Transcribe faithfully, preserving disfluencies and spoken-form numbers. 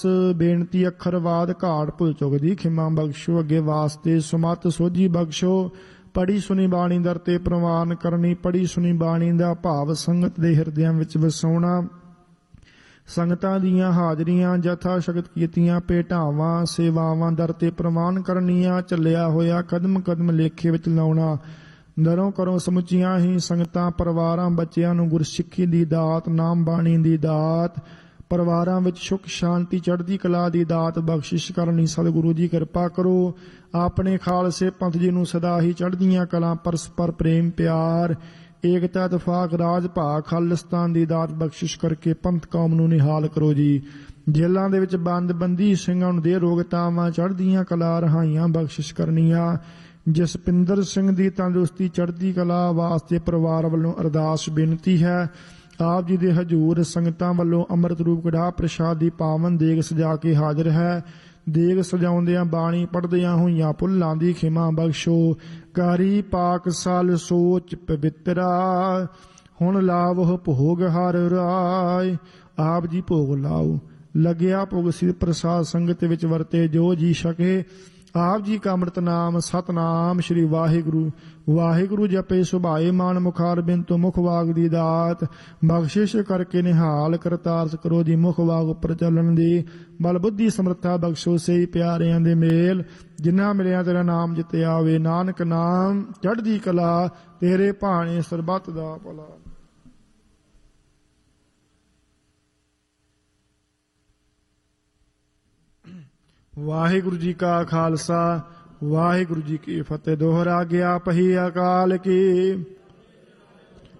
ਬੇਨਤੀ ਅੱਖਰਵਾਦ ਘਾੜ ਭੁੱਲ ਚੁੱਕ ਦੀ ਖਿਮਾ ਬਖਸ਼ੋ, ਅੱਗੇ ਵਾਸਤੇ ਸੁਮਤ ਸੋਝੀ ਬਖਸ਼ੋ। ਪੜੀ ਸੁਣੀ ਬਾਣੀ ਦਰ ਤੇ ਪ੍ਰਵਾਨ ਕਰਨੀ, ਪੜੀ ਸੁਣੀ ਬਾਣੀ ਦਾ ਭਾਵ ਸੰਗਤ ਦੇ ਹਿਰਦਿਆਂ ਵਿੱਚ ਵਸਾਉਣਾ। ਸੰਗਤਾਂ ਦੀਆਂ ਹਾਜ਼ਰੀਆਂ ਜਥਾ ਸ਼ਕਤ ਕੀਤੀਆਂ ਭੇਟਾਵਾਂ ਸੇਵਾਵਾਂ ਦਰ ਤੇ ਪ੍ਰਵਾਨ ਕਰਨੀਆਂ। ਚੱਲਿਆ ਹੋਇਆ ਕਦਮ ਕਦਮ ਲੇਖੇ ਵਿੱਚ ਲਾਉਣਾ। ਦਰੋਂ ਕਰੋ ਸਮੁੱਚੀਆਂ ਹੀ ਸੰਗਤਾਂ ਪਰਿਵਾਰਾਂ ਬੱਚਿਆਂ ਨੂੰ ਗੁਰਸਿੱਖੀ ਦੀ ਦਾਤ, ਨਾਮ ਬਾਣੀ ਦੀ ਦਾਤ, ਪਰਿਵਾਰਾਂ ਵਿੱਚ ਸੁੱਖ ਸ਼ਾਂਤੀ ਚੜ੍ਹਦੀ ਕਲਾ ਦੀ ਦਾਤ ਬਖਸ਼ਿਸ਼ ਕਰਨੀ। ਸਤਿਗੁਰੂ ਜੀ ਕਿਰਪਾ ਕਰੋ, ਆਪਣੇ ਖਾਲਸੇ ਪੰਥ ਜੀ ਨੂੰ ਸਦਾ ਹੀ ਚੜ੍ਹਦੀਆਂ ਕਲਾ, ਪਰਸਪਰ ਪ੍ਰੇਮ ਪਿਆਰ, ਏਕਤਾ ਇਤਫਾਕ ਰਾਜ ਭਾਗ ਖਾਲਿਸਤਾਨ ਦੀ ਦਾਤ ਬਖਸ਼ਿਸ਼ ਕਰਕੇ ਪੰਥ ਕੌਮ ਨੂੰ ਨਿਹਾਲ ਕਰੋ ਜੀ। ਜੇਲ੍ਹਾਂ ਦੇ ਵਿੱਚ ਬੰਦ ਬੰਦੀ ਸਿੰਘਾਂ ਨੂੰ ਦੇ ਰੋਗਤਾਵਾਂ ਚੜ੍ਹਦੀਆਂ ਕਲਾ ਰਹਾਈਆਂ ਬਖਸ਼ਿਸ਼ ਕਰਨੀਆਂ। ਜਸਪਿੰਦਰ ਸਿੰਘ ਦੀ ਤੰਦਰੁਸਤੀ ਚੜ੍ਹਦੀ ਕਲਾ ਵਾਸਤੇ ਪਰਿਵਾਰ ਵੱਲੋਂ ਅਰਦਾਸ ਬੇਨਤੀ ਹੈ। ਆਪ ਜੀ ਦੇ ਹਜ਼ੂਰ ਸੰਗਤਾਂ ਵੱਲੋਂ ਅੰਮ੍ਰਿਤ ਰੂਪ ਕੜਾਹ ਪ੍ਰਸ਼ਾਦ ਦੀ ਪਾਵਨ ਦੇਗ ਸਜਾ ਕੇ ਹਾਜ਼ਰ ਹੈ। ਦੇਗ ਸਜਾਉਂਦਿਆਂ ਬਾਣੀ ਪੜ੍ਹਦਿਆਂ ਹੋਈਆਂ ਭੁੱਲਾਂ ਦੀ ਖਿਮਾ ਬਖਸ਼ੋ। ਕਾਰੀ ਪਾਕ ਸਾਲ ਸੋਚ ਪਵਿੱਤਰਾ, ਹੁਣ ਲਾਵੋ ਭੋਗ ਹਰ ਰਾਏ। ਆਪ ਜੀ ਭੋਗ ਲਾਓ, ਲੱਗਿਆ ਭੋਗ ਸਿਰ ਪ੍ਰਸਾਦ ਸੰਗਤ ਵਿੱਚ ਵਰਤੇ ਜੋ ਜੀ ਸਕੇ। ਆਪ ਜੀ ਕਾ ਅੰਮ੍ਰਿਤ ਨਾਮ ਸਤਨਾਮ ਸ਼੍ਰੀ ਵਾਹਿਗੁਰੂ ਵਾਹਿਗੁਰੂ ਜਪੇ ਸੁਭਾਏ ਮਾਨ ਮੁਖਾਰ ਬਿਨ ਤੋਂ ਮੁਖ ਵਾਗ ਦੀ ਦਾਤ ਬਖਸ਼ਿਸ਼ ਕਰਕੇ ਨਿਹਾਲ ਕਰਤਾਰਸ ਕਰੋ ਜੀ। ਮੁਖ ਵਾਗ ਉੱਪਰ ਚੱਲਣ ਦੀ ਬਲ ਬੁੱਧੀ ਸਮਰੱਥਾ ਬਖਸ਼ੋ। ਸਹੀ ਪਿਆਰਿਆਂ ਦੇ ਮੇਲ ਜਿਨ੍ਹਾਂ ਮਿਲਿਆ ਤੇਰਾ ਨਾਮ ਜਿੱਤੇ ਆਵੇ। ਨਾਨਕ ਨਾਮ ਚੜ੍ਹਦੀ ਕਲਾ ਤੇਰੇ ਭਾਣੇ ਸਰਬੱਤ ਦਾ ਭਲਾ। ਵਾਹਿਗੁਰੂ ਜੀ ਕਾ ਖਾਲਸਾ ਵਾਹਿਗੁਰੂ ਜੀ ਕੀ ਫਤਿਹ। ਦੋਹਰਾ ਗਿਆ ਪਹੀ ਅਕਾਲ ਕੀ।